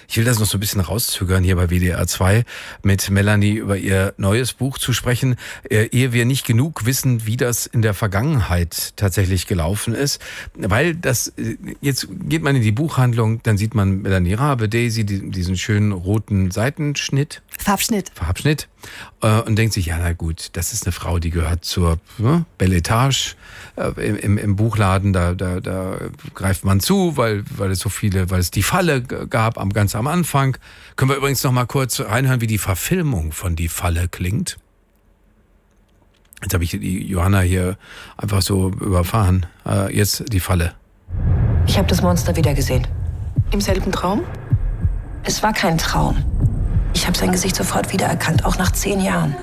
Ich will das noch so ein bisschen rauszögern hier bei WDR 2 mit Melanie über ihr neues Buch zu sprechen, ehe wir nicht genug wissen, wie das in der Vergangenheit tatsächlich gelaufen ist. Weil das, jetzt geht man in die Buchhandlung, dann sieht man Melanie Rabe, Daisy, diesen schönen roten Seitenschnitt. Farbschnitt. Und denkt sich, ja na gut, das ist eine Frau, die gehört zur Belle Etage im Buchladen, da greift man zu, weil es die Falle gab ganz am Anfang. Können wir übrigens noch mal kurz reinhören, wie die Verfilmung von Die Falle klingt. Jetzt habe ich die Johanna hier einfach so überfahren. Jetzt Die Falle. Ich habe das Monster wieder gesehen. Im selben Traum? Es war kein Traum. Ich habe sein Gesicht sofort wiedererkannt, auch nach 10 Jahren.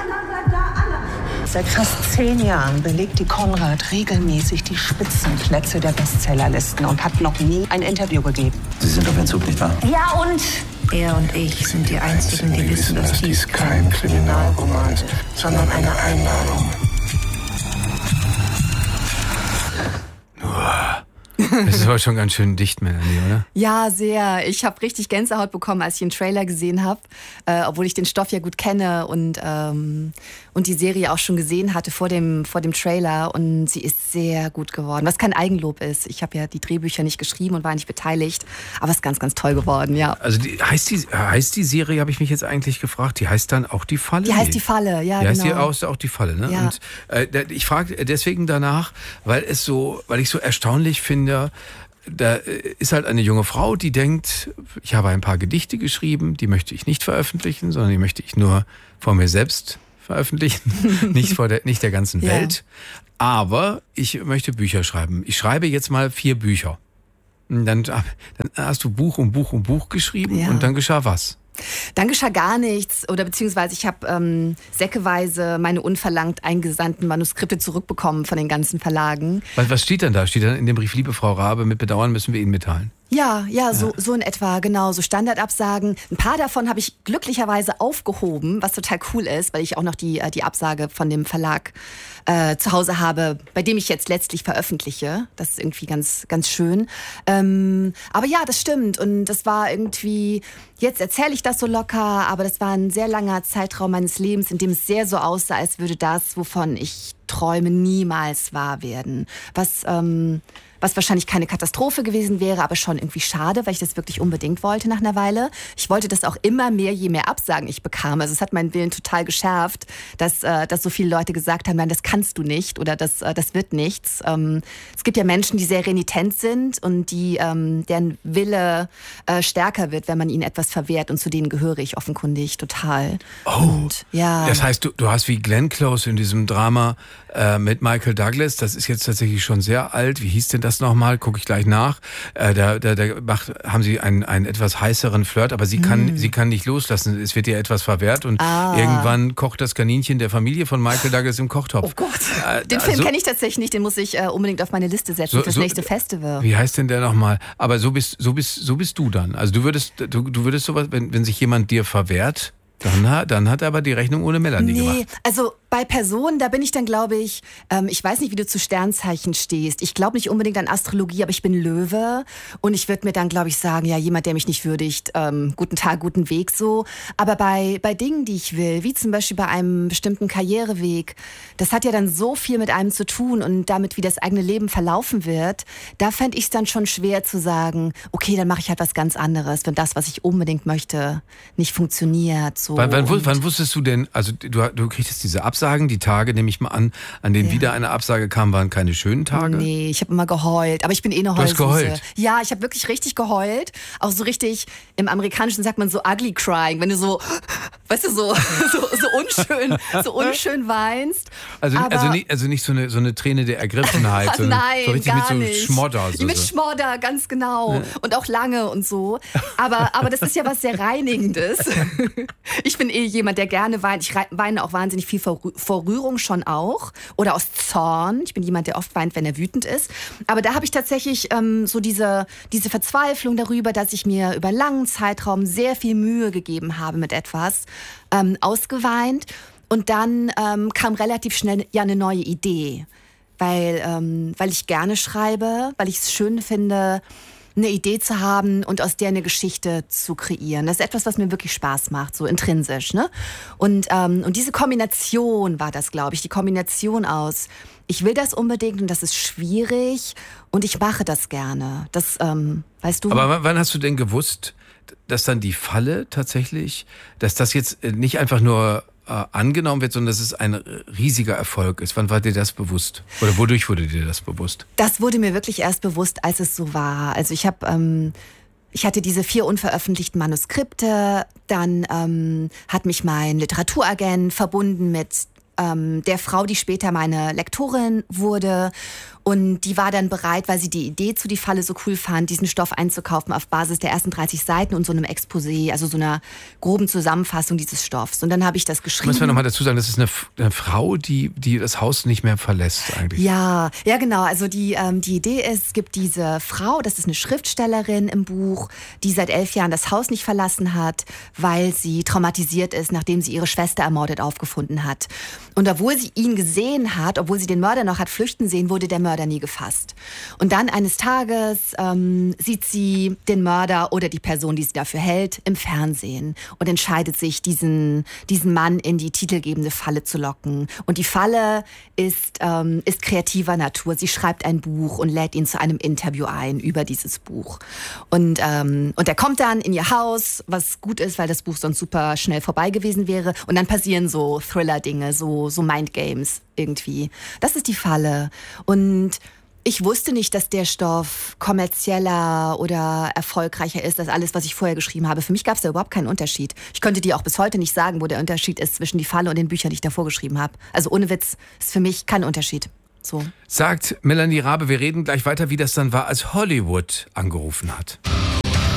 Seit fast 10 Jahren belegt die Konrad regelmäßig die Spitzenplätze der Bestsellerlisten und hat noch nie ein Interview gegeben. Sie sind auf Entzug, nicht wahr? Ja, und? Er und ich sind die Einzigen, die wissen, dass dies kein Kriminalroman ist, sondern eine Einladung. Das ist aber schon ganz schön dicht, Melanie, oder? Ja, sehr. Ich habe richtig Gänsehaut bekommen, als ich den Trailer gesehen habe, obwohl ich den Stoff ja gut kenne und die Serie auch schon gesehen hatte vor dem Trailer. Und sie ist sehr gut geworden, was kein Eigenlob ist. Ich habe ja die Drehbücher nicht geschrieben und war nicht beteiligt, aber es ist ganz, ganz toll geworden, ja. Also heißt die Serie, habe ich mich jetzt eigentlich gefragt, die heißt dann auch Die Falle? Die heißt Die Falle, ja, genau. Die heißt auch Die Falle, ne? Ja. Und ich frage deswegen danach, weil ich so erstaunlich finde, da ist halt eine junge Frau, die denkt, ich habe ein paar Gedichte geschrieben, die möchte ich nicht veröffentlichen, sondern die möchte ich nur vor mir selbst veröffentlichen, nicht der ganzen Welt. Aber ich möchte Bücher schreiben. Ich schreibe jetzt mal 4 Bücher. Und dann hast du Buch um Buch um Buch geschrieben und dann geschah was? Dann geschah gar nichts oder beziehungsweise ich habe säckeweise meine unverlangt eingesandten Manuskripte zurückbekommen von den ganzen Verlagen. Was steht denn da? Steht dann in dem Brief, liebe Frau Rabe, mit Bedauern müssen wir Ihnen mitteilen? Ja, so in etwa, genau, so Standardabsagen. Ein paar davon habe ich glücklicherweise aufgehoben, was total cool ist, weil ich auch noch die Absage von dem Verlag zu Hause habe, bei dem ich jetzt letztlich veröffentliche. Das ist irgendwie ganz, ganz schön. Aber ja, das stimmt und das war irgendwie, jetzt erzähle ich das so locker, aber das war ein sehr langer Zeitraum meines Lebens, in dem es sehr so aussah, als würde das, wovon ich träume, niemals wahr werden. Was wahrscheinlich keine Katastrophe gewesen wäre, aber schon irgendwie schade, weil ich das wirklich unbedingt wollte nach einer Weile. Ich wollte das auch immer mehr, je mehr Absagen ich bekam. Also es hat meinen Willen total geschärft, dass so viele Leute gesagt haben, nein, das kannst du nicht oder das wird nichts. Es gibt ja Menschen, die sehr renitent sind und deren Wille stärker wird, wenn man ihnen etwas verwehrt und zu denen gehöre ich offenkundig total. Oh, und, ja. Das heißt, du hast wie Glenn Close in diesem Drama mit Michael Douglas, das ist jetzt tatsächlich schon sehr alt, wie hieß denn das nochmal? Gucke ich gleich nach. Haben sie einen etwas heißeren Flirt, aber sie kann nicht loslassen. Es wird ihr etwas verwehrt und irgendwann kocht das Kaninchen der Familie von Michael Douglas im Kochtopf. Oh Gott, den Film kenne ich tatsächlich nicht, den muss ich unbedingt auf meine Liste setzen fürs nächste Festival. Wie heißt denn der nochmal? Aber so bist du dann. Also du würdest sowas, wenn sich jemand dir verwehrt, dann hat er aber die Rechnung ohne Melanie gemacht. Nee, also bei Personen, da bin ich dann, glaube ich, ich weiß nicht, wie du zu Sternzeichen stehst. Ich glaube nicht unbedingt an Astrologie, aber ich bin Löwe. Und ich würde mir dann, glaube ich, sagen, ja, jemand, der mich nicht würdigt, guten Tag, guten Weg so. Aber bei Dingen, die ich will, wie zum Beispiel bei einem bestimmten Karriereweg, das hat ja dann so viel mit einem zu tun und damit, wie das eigene Leben verlaufen wird, da fände ich es dann schon schwer zu sagen, okay, dann mache ich halt was ganz anderes, wenn das, was ich unbedingt möchte, nicht funktioniert. So. Wann wusstest du denn, also du kriegst diese Absagen, die Tage, nehme ich mal an denen wieder eine Absage kam, waren keine schönen Tage? Nee, ich habe immer geheult, aber ich bin eine Heulsuse. Du hast geheult? Ja, ich habe wirklich richtig geheult, auch so richtig, im Amerikanischen sagt man so ugly crying, wenn du so, weißt du, so unschön weinst. Also nicht so eine Träne der Ergriffenheit, nein, so richtig gar mit so Schmodder. Mit Schmodder, ganz genau. Und auch lange und so. Aber das ist ja was sehr Reinigendes. Ich bin jemand, der gerne weint. Ich weine auch wahnsinnig viel vor Rührung schon auch. Oder aus Zorn. Ich bin jemand, der oft weint, wenn er wütend ist. Aber da habe ich tatsächlich so diese Verzweiflung darüber, dass ich mir über einen langen Zeitraum sehr viel Mühe gegeben habe mit etwas, ausgeweint. Und dann kam relativ schnell ja eine neue Idee. Weil ich gerne schreibe, weil ich es schön finde, eine Idee zu haben und aus der eine Geschichte zu kreieren. Das ist etwas, was mir wirklich Spaß macht, so intrinsisch. Ne? Und diese Kombination war das, glaube ich, die Kombination aus, ich will das unbedingt und das ist schwierig und ich mache das gerne. Das, weißt du? Aber wann hast du denn gewusst, dass dann die Falle tatsächlich, dass das jetzt nicht einfach nur angenommen wird, sondern dass es ein riesiger Erfolg ist? Wann war dir das bewusst? Oder wodurch wurde dir das bewusst? Das wurde mir wirklich erst bewusst, als es so war. Also ich hatte diese 4 unveröffentlichten Manuskripte, dann hat mich mein Literaturagent verbunden mit der Frau, die später meine Lektorin wurde. Und die war dann bereit, weil sie die Idee zu Die Falle so cool fand, diesen Stoff einzukaufen auf Basis der ersten 30 Seiten und so einem Exposé, also so einer groben Zusammenfassung dieses Stoffs. Und dann habe ich das geschrieben. Muss man nochmal dazu sagen, das ist eine Frau, die das Haus nicht mehr verlässt eigentlich. Ja, genau. Also die Idee ist, es gibt diese Frau, das ist eine Schriftstellerin im Buch, die seit 11 Jahren das Haus nicht verlassen hat, weil sie traumatisiert ist, nachdem sie ihre Schwester ermordet aufgefunden hat. Und obwohl sie ihn gesehen hat, obwohl sie den Mörder noch hat flüchten sehen, wurde der Mörder nie gefasst. Und dann eines Tages sieht sie den Mörder oder die Person, die sie dafür hält, im Fernsehen und entscheidet sich, diesen Mann in die titelgebende Falle zu locken. Und die Falle ist kreativer Natur. Sie schreibt ein Buch und lädt ihn zu einem Interview ein über dieses Buch. Und er kommt dann in ihr Haus, was gut ist, weil das Buch sonst super schnell vorbei gewesen wäre. Und dann passieren so Thriller-Dinge, so Mindgames irgendwie. Das ist die Falle. Und ich wusste nicht, dass der Stoff kommerzieller oder erfolgreicher ist als alles, was ich vorher geschrieben habe. Für mich gab es da überhaupt keinen Unterschied. Ich könnte dir auch bis heute nicht sagen, wo der Unterschied ist zwischen Die Falle und den Büchern, die ich davor geschrieben habe. Also ohne Witz ist für mich kein Unterschied. So. Sagt Melanie Rabe, wir reden gleich weiter, wie das dann war, als Hollywood angerufen hat.